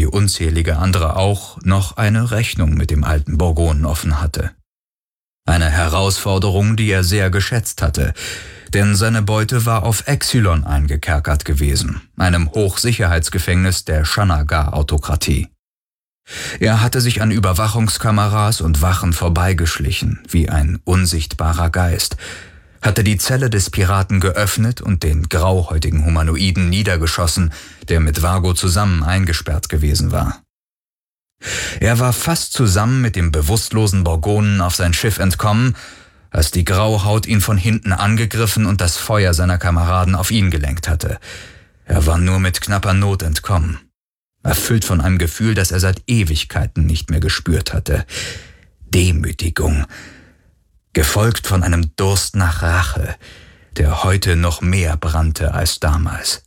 unzählige andere auch, noch eine Rechnung mit dem alten Borgonen offen hatte. Eine Herausforderung, die er sehr geschätzt hatte, denn seine Beute war auf Exilon eingekerkert gewesen, einem Hochsicherheitsgefängnis der Shanagar-Autokratie. Er hatte sich an Überwachungskameras und Wachen vorbeigeschlichen, wie ein unsichtbarer Geist, hatte die Zelle des Piraten geöffnet und den grauhäutigen Humanoiden niedergeschossen, der mit Vago zusammen eingesperrt gewesen war. Er war fast zusammen mit dem bewusstlosen Borgonen auf sein Schiff entkommen, als die Grauhaut ihn von hinten angegriffen und das Feuer seiner Kameraden auf ihn gelenkt hatte. Er war nur mit knapper Not entkommen, erfüllt von einem Gefühl, das er seit Ewigkeiten nicht mehr gespürt hatte. Demütigung, gefolgt von einem Durst nach Rache, der heute noch mehr brannte als damals.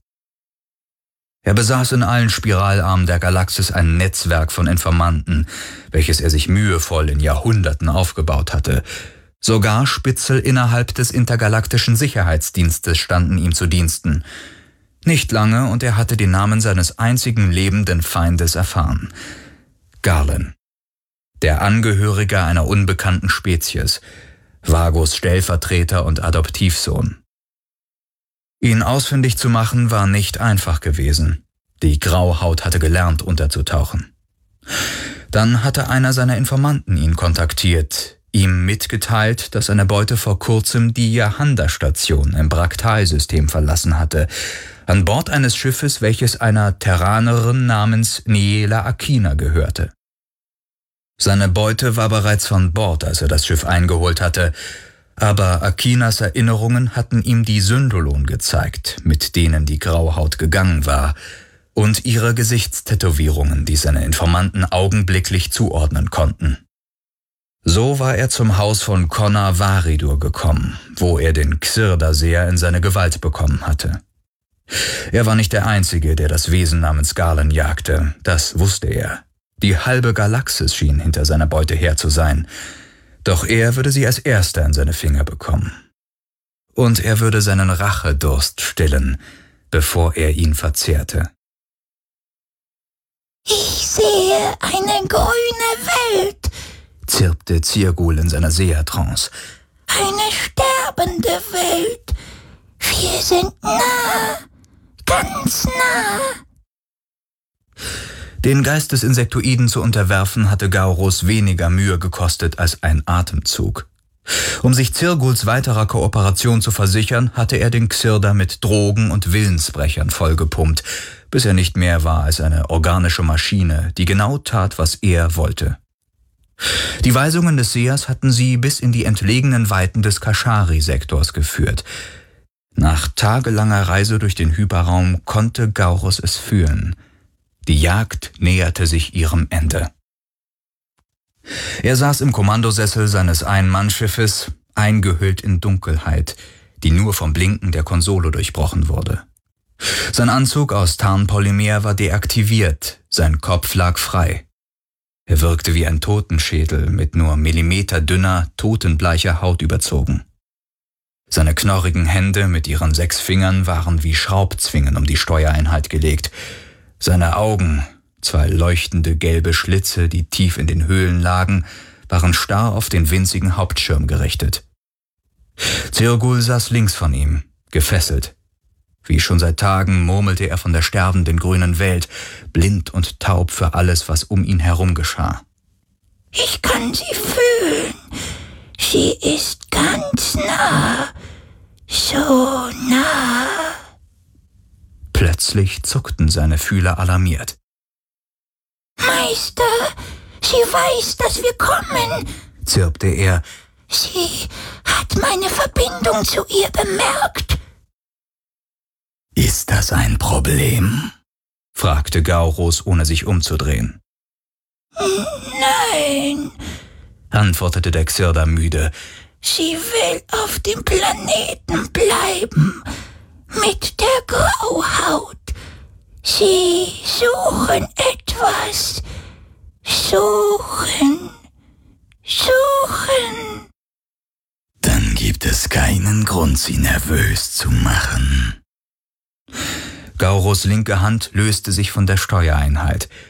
Er besaß in allen Spiralarmen der Galaxis ein Netzwerk von Informanten, welches er sich mühevoll in Jahrhunderten aufgebaut hatte. Sogar Spitzel innerhalb des intergalaktischen Sicherheitsdienstes standen ihm zu Diensten. Nicht lange und er hatte den Namen seines einzigen lebenden Feindes erfahren: Garlen, der Angehörige einer unbekannten Spezies, Vagos Stellvertreter und Adoptivsohn. Ihn ausfindig zu machen war nicht einfach gewesen. Die Grauhaut hatte gelernt, unterzutauchen. Dann hatte einer seiner Informanten ihn kontaktiert, ihm mitgeteilt, dass seine Beute vor kurzem die Yahanda-Station im Braktal-System verlassen hatte, an Bord eines Schiffes, welches einer Terranerin namens Niela Akina gehörte. Seine Beute war bereits von Bord, als er das Schiff eingeholt hatte, aber Akinas Erinnerungen hatten ihm die Syndolon gezeigt, mit denen die Grauhaut gegangen war, und ihre Gesichtstätowierungen, die seine Informanten augenblicklich zuordnen konnten. So war er zum Haus von Connor Varidur gekommen, wo er den Xirdaseer in seine Gewalt bekommen hatte. Er war nicht der Einzige, der das Wesen namens Garlen jagte, das wusste er. Die halbe Galaxis schien hinter seiner Beute her zu sein, doch er würde sie als Erster in seine Finger bekommen. Und er würde seinen Rachedurst stillen, bevor er ihn verzehrte. »Ich sehe eine grüne Welt«, zirpte Zirgul in seiner Sehertrance. »Eine sterbende Welt. Wir sind nah, ganz nah.« Den Geist des Insektoiden zu unterwerfen, hatte Gauros weniger Mühe gekostet als ein Atemzug. Um sich Zirguls weiterer Kooperation zu versichern, hatte er den Xirda mit Drogen und Willensbrechern vollgepumpt, bis er nicht mehr war als eine organische Maschine, die genau tat, was er wollte. Die Weisungen des Sehers hatten sie bis in die entlegenen Weiten des Kashari-Sektors geführt. Nach tagelanger Reise durch den Hyperraum konnte Gauros es fühlen. Die Jagd näherte sich ihrem Ende. Er saß im Kommandosessel seines Ein-Mann-Schiffes, eingehüllt in Dunkelheit, die nur vom Blinken der Konsole durchbrochen wurde. Sein Anzug aus Tarnpolymer war deaktiviert, sein Kopf lag frei. Er wirkte wie ein Totenschädel mit nur millimeterdünner, totenbleicher Haut überzogen. Seine knorrigen Hände mit ihren 6 Fingern waren wie Schraubzwingen um die Steuereinheit gelegt. Seine Augen, 2 leuchtende gelbe Schlitze, die tief in den Höhlen lagen, waren starr auf den winzigen Hauptschirm gerichtet. Zirgul saß links von ihm, gefesselt. Wie schon seit Tagen murmelte er von der sterbenden grünen Welt, blind und taub für alles, was um ihn herum geschah. »Ich kann sie fühlen. Sie ist ganz nah. So nah.« Plötzlich zuckten seine Fühler alarmiert. »Meister, sie weiß, dass wir kommen«, zirpte er. »Sie hat meine Verbindung zu ihr bemerkt.« »Ist das ein Problem?« fragte Gauros, ohne sich umzudrehen. »Nein«, antwortete der Xirda müde. »Sie will auf dem Planeten bleiben, mit der Grauhaut. Sie suchen etwas. Suchen. Dann gibt es keinen Grund, sie nervös zu machen.« Gauros linke Hand löste sich von der Steuereinheit.